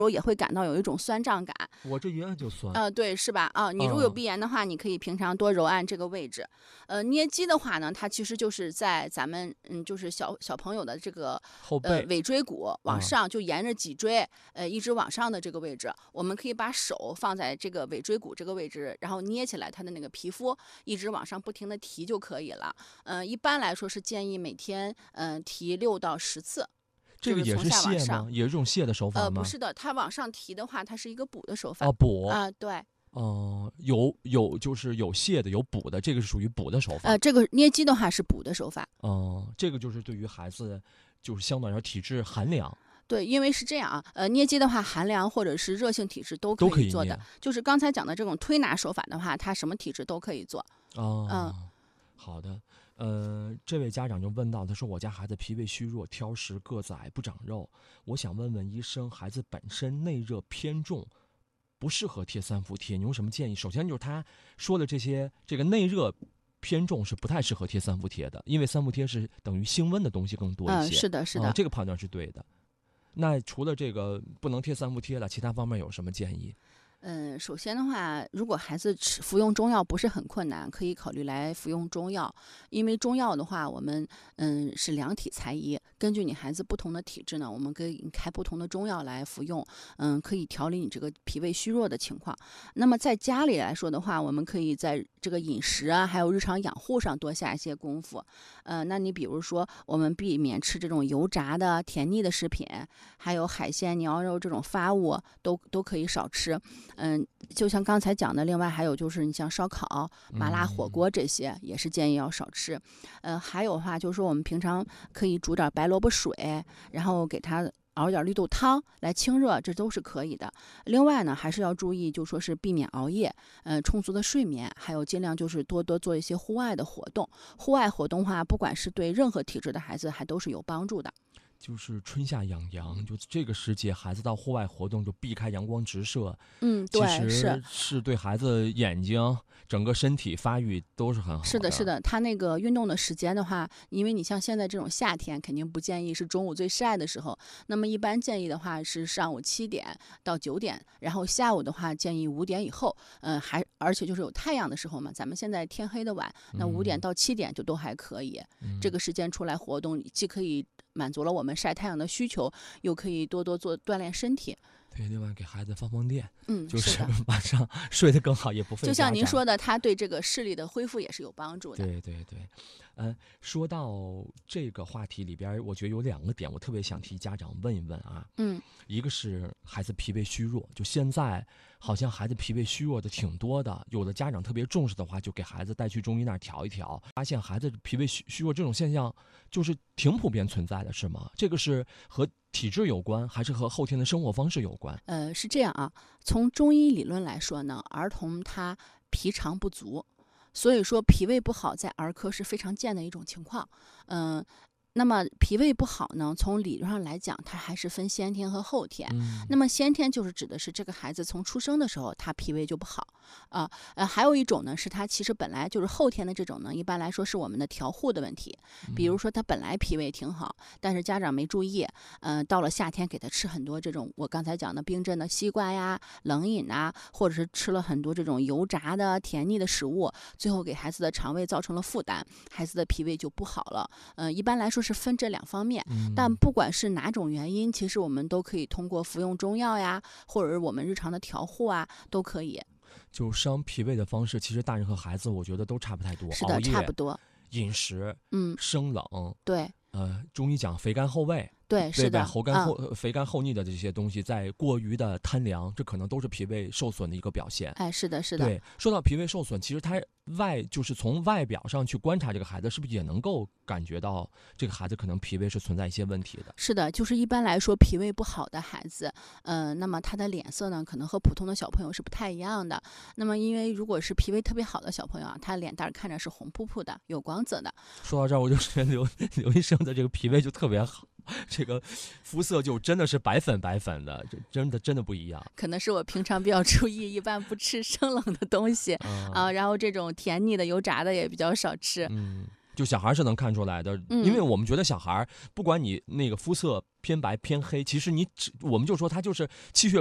时候也会感到有一种酸胀感。 我这一按就酸。 对，是吧？你如果有鼻炎的话，你可以平常多揉按这个位置。捏肌的话呢，它其实就是在咱们就是小朋友的这个后背尾椎骨往上，就沿着脊椎一直往上的这个位置，我们可以把手放在这个尾椎骨这个位置，然后捏起来它的那个皮肤，一直往上不停的提就可以了。一般来说是建议每天提6到10次。 这个也是泻吗？也是这种泻的手法吗？ 不是的，它往上提的话，它是一个补的手法。 补对。 有就是有泻的，有补的，这个是属于补的手法。 这个捏肌的话是补的手法。 这个就是对于孩子，就是相对来说体质寒凉。 对，因为是这样啊，捏肌的话，寒凉或者是热性体质都可以做的。就是刚才讲的这种推拿手法的话，它什么体质都可以做。 好的。这位家长就问到，他说我家孩子脾胃虚弱、挑食、个子矮、不长肉，我想问问医生，孩子本身内热偏重，不适合贴3伏贴，你有什么建议？首先就是他说的这个内热偏重是不太适合贴3伏贴的，因为3伏贴是等于升温的东西更多一些。 是的，是的。 这个判断是对的。那除了这个不能贴3伏贴了，其他方面有什么建议？ 首先的话，如果孩子服用中药不是很困难，可以考虑来服用中药。因为中药的话，我们是量体裁衣，根据你孩子不同的体质呢，我们可以开不同的中药来服用，可以调理你这个脾胃虚弱的情况。那么在家里来说的话，我们可以在这个饮食啊，还有日常养护上多下一些功夫。那你比如说，我们避免吃这种油炸的、甜腻的食品，还有海鲜、牛肉这种发物都可以少吃。就像刚才讲的，另外还有就是你像烧烤、麻辣火锅这些，也是建议要少吃。还有的话就是说，我们平常可以煮点白萝卜水，然后给它熬点绿豆汤来清热，这都是可以的。另外呢，还是要注意，就说是避免熬夜，充足的睡眠，还有尽量就是多做一些户外的活动。户外活动的话，不管是对任何体质的孩子，还都是有帮助的。 就是春夏养阳，就这个时节，孩子到户外活动就避开阳光直射。 对， 其实是对孩子眼睛、整个身体发育都是很好的。 是的，是的。他那个运动的时间的话，因为你像现在这种夏天，肯定不建议是中午最晒的时候。那么一般建议的话是上午7点到9点，然后下午的话建议5点以后。而且就是有太阳的时候嘛，咱们现在天黑的晚，那5点到7点就都还可以。这个时间出来活动，既可以满足了我们晒太阳的需求，又可以多做锻炼身体。 对，另外给孩子放电， 就是晚上睡得更好，也不费。 就像您说的，他对这个视力的恢复也是有帮助的。 对。说到这个话题里边，我觉得有2个点，我特别想替家长问一问啊。一个是孩子脾胃虚弱，就现在好像孩子脾胃虚弱的挺多的，有的家长特别重视的话，就给孩子带去中医那儿调一调，发现孩子脾胃虚弱这种现象就是挺普遍存在的，是吗？这个是和体质有关，还是和后天的生活方式有关？ 是这样啊，从中医理论来说呢，儿童他脾肠不足，所以说脾胃不好在儿科是非常见的一种情况。那么脾胃不好呢，从理论上来讲，它还是分先天和后天。那么先天就是指的是这个孩子从出生的时候，他脾胃就不好还有一种呢，是他其实本来就是后天的这种呢，一般来说是我们的调护的问题。比如说他本来脾胃挺好，但是家长没注意，到了夏天给他吃很多这种我刚才讲的冰镇的西瓜呀、冷饮啊，或者是吃了很多这种油炸的、甜腻的食物，最后给孩子的肠胃造成了负担，孩子的脾胃就不好了。一般来说是分这2方面，但不管是哪种原因，其实我们都可以通过服用中药呀，或者是我们日常的调护啊，都可以。 就伤脾胃的方式，其实大人和孩子我觉得都差不太多。 是的，差不多。 饮食，生冷， 对， 中医讲肥甘厚味。 对，是的， 肥甘厚腻的这些东西，在过于的贪凉，这可能都是脾胃受损的一个表现。 是的，是的。 对，说到脾胃受损，其实它就是从外表上去观察这个孩子，是不是也能够感觉到这个孩子可能脾胃是存在一些问题的？ 是的，就是一般来说脾胃不好的孩子，那么他的脸色呢，可能和普通的小朋友是不太一样的。那么因为如果是脾胃特别好的小朋友啊，他脸蛋看着是红扑扑的，有光泽的。 说到这儿，我就觉得刘医生的这个脾胃就特别好。这个肤色就真的是白粉的，这真的不一样。 可能是我平常比较注意，一般不吃生冷的东西然后这种甜腻的、油炸的也比较少吃。 就小孩是能看出来的，因为我们觉得小孩不管你那个肤色偏白偏黑，其实我们就说他就是气血